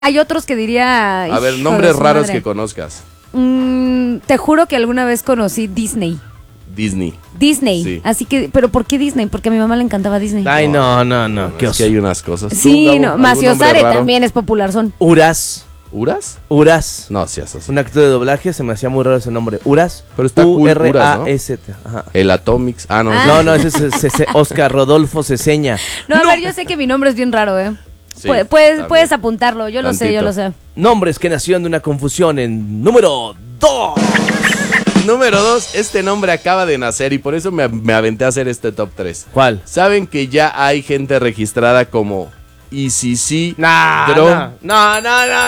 Hay otros que diría... A ver, hijo nombres de su raros madre. que conozcas. Te juro que alguna vez conocí Disney. Disney. Sí. Así que, ¿pero por qué Disney? Porque a mi mamá le encantaba Disney. Ay, no. Qué Es que hay unas cosas. Sí, ¿Tú, Gabo, no. algún Maciosare nombre raro? también es popular, son. Uras. ¿Uras? No, sí, eso sí. Un actor de doblaje, se me hacía muy raro ese nombre. Uras. Pero está cool, U-R-A-S-T. Ajá. El Atomics. No. No, ese es Oscar Rodolfo Ceseña. No, a ver, yo sé que mi nombre es bien raro, ¿eh? Sí, Puedes apuntarlo, yo lo sé. Nombres que nacieron de una confusión en número 2. Número 2, este nombre acaba de nacer y por eso me aventé a hacer este top 3. ¿Cuál? ¿Saben que ya hay gente registrada como Isidro? No,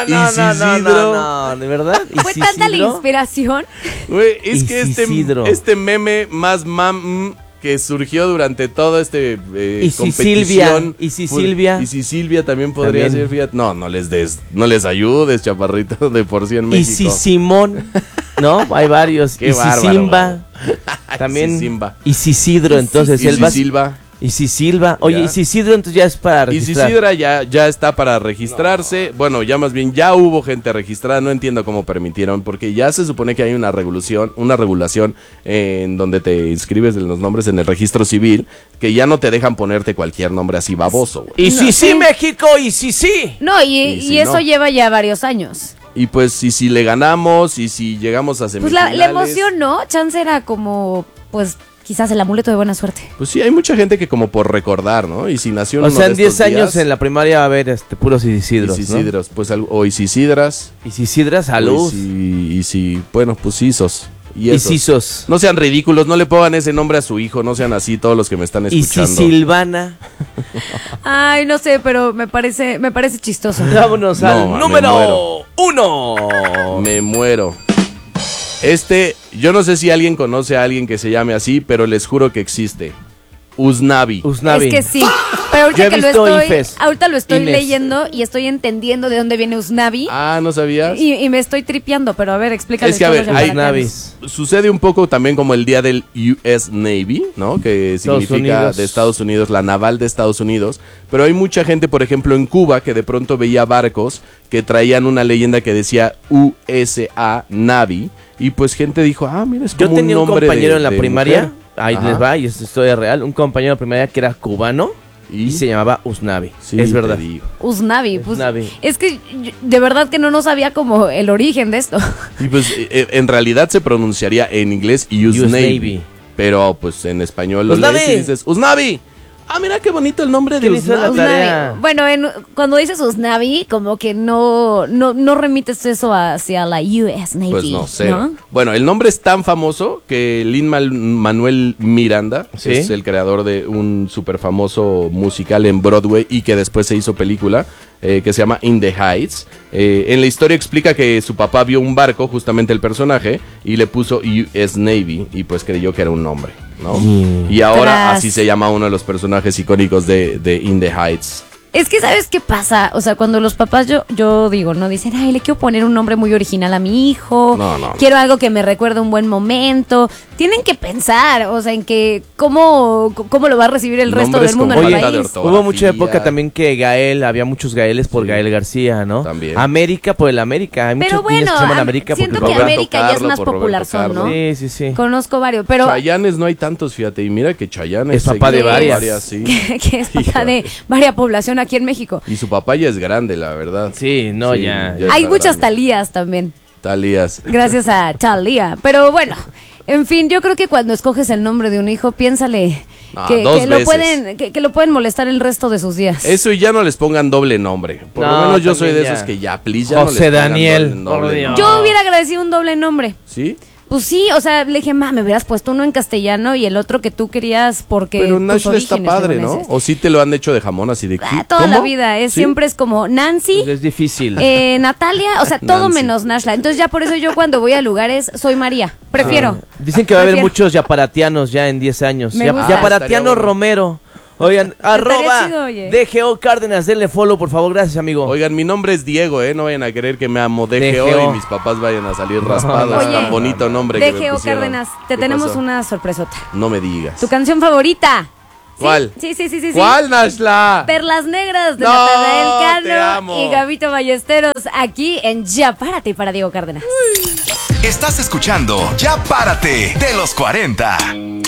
¿de verdad? Fue tanta la inspiración. Güey, es que Isidro. este meme más que surgió durante todo este competición. ¿Y si Silvia? Y si Silvia también podría También. ser, fíjate. No les ayudes, chaparrito, de por sí en México. Y si Simón, ¿no? Hay varios. Qué y si bárbaro, Simba, también. Simba. Y si Isidro, entonces Y él si va. Silva. Y si Silva. Oye, Ya. y si Isidro, entonces ya es para Y si registrar. Sidra ya está para registrarse. Bueno, ya más bien ya hubo gente registrada. No entiendo cómo permitieron, porque ya se supone que hay una regulación en donde te inscribes en los nombres en el registro civil, que ya no te dejan ponerte cualquier nombre así baboso, güey. Y si sí, México, y si sí. No, Y y si eso no. lleva ya varios años. Y pues si le ganamos y si llegamos a Pues semifinales. la emoción, ¿no? Chance era como, pues, quizás el amuleto de buena suerte. Pues sí, hay mucha gente que como por recordar, ¿no? Y si nació en O uno sea, de en 10 estos años días, en la primaria va a haber puros Isidros, ¿no? Isisidros, pues o Isisidras. Y si Isidra, salud. Bueno, pues Isos. Y Y esos. Sisos. No sean ridículos, no le pongan ese nombre a su hijo, no sean así todos los que me están Y si escuchando. Silvana. Ay, no sé, pero me parece chistoso. Vámonos No, al me número muero. 1. Me muero. Yo no sé si alguien conoce a alguien que se llame así, pero les juro que existe. Usnavi. Usnavi. Es que sí. Pero Yo he visto ahorita lo estoy Inés. leyendo y estoy entendiendo de dónde viene Usnavi. ¿No sabías? Y me estoy tripeando, pero a ver, explícale. Es que, a ver, hay Usnavis. Sucede un poco también como el día del US Navy, ¿no? Que Estados significa Unidos. de Estados Unidos, la naval de Estados Unidos. Pero hay mucha gente, por ejemplo, en Cuba, que de pronto veía barcos que traían una leyenda que decía USA Navy. Y pues gente dijo, mira, es como Yo tenía un nombre compañero en la de primaria, mujer. ahí Ajá. les va, y es historia real, un compañero en la primaria que era cubano y se llamaba Usnavi. Sí, es te verdad. digo. Usnavi, pues. Usnavi. Es que de verdad que no sabía como el origen de esto. Y pues en realidad se pronunciaría en inglés US Navy. Navy. Pero pues en español lo Usnavi. lees y dices Usnavi. Mira qué bonito el nombre de ¿Quién hizo la Usnavi. tarea? Bueno, cuando dices Usnavi, como que no remites eso hacia la US Navy. Pues no sé. ¿no? Bueno, el nombre es tan famoso que Lin-Manuel Miranda, ¿Sí? que es el creador de un súper famoso musical en Broadway y que después se hizo película, que se llama In the Heights. En la historia explica que su papá vio un barco, justamente el personaje, y le puso US Navy y pues creyó que era un nombre, ¿no? Y ahora Tras. así se llama uno de los personajes icónicos de In the Heights. Es que, ¿sabes qué pasa? O sea, cuando los papás, yo digo, ¿no? Dicen, ay, le quiero poner un nombre muy original a mi hijo. No. Quiero algo que me recuerde un buen momento. Tienen que pensar, o sea, en que cómo lo va a recibir el resto Nombres del mundo con en el falta de país. ortografía. Hubo mucha época también que Gael, había muchos Gaeles por Sí. Gael García, ¿no? También. América por el América. Hay Pero muchos niños bueno, que se llaman América siento porque que Roberto América ya es Carlos, más por popular, Roberto son, ¿no? Carlos. Sí. Conozco varios, pero Chayanes no hay tantos, fíjate, y mira que Chayanne Es papá de seguido varias. sí. que es papá Híjole. de varia población aquí en México. Y su papá ya es grande, la verdad. Sí, no, ya. Hay está muchas grande. Talías también, Talías. gracias a Talía. Pero bueno, en fin, yo creo que cuando escoges el nombre de un hijo, piénsale No, que dos lo veces. pueden molestar el resto de sus días. Eso y ya no les pongan doble nombre. Por lo No, menos yo soy de también esos ya. que ya, please, ya no José les pongan Daniel, doble por Dios. nombre. Yo hubiera agradecido un doble nombre. ¿Sí? Pues sí, o sea, le dije, me hubieras puesto uno en castellano y el otro que tú querías porque Pero tus Nashla está orígenes padre, ¿no? libaneses. O sí te lo han hecho de jamón así de... Toda ¿Cómo? la vida, ¿Sí? siempre es como Nancy, Pues es difícil. Natalia, o sea, todo Nancy. menos Nashla. Entonces ya por eso yo cuando voy a lugares soy María. Prefiero. Dicen que va a haber Prefiero. muchos yaparatianos ya en 10 años. Me gusta. Yaparatiano Estaría bueno. Romero. Oigan, @ chido, oye. DGO Cárdenas, denle follow, por favor, gracias, amigo. Oigan, mi nombre es Diego, No vayan a querer que me amo DGO DGO. y mis papás vayan a salir raspados. Oye, Tan bonito nombre que me DGO pusieron. Cárdenas, te ¿Qué tenemos pasó? una sorpresota. No me digas. Tu canción favorita. ¿Cuál? Sí. ¿Cuál, Nashla? Perlas Negras de No, Natanael te Cano amo. y Gabito Ballesteros aquí en Ya Párate para Diego Cárdenas. Estás escuchando Ya Párate de los 40.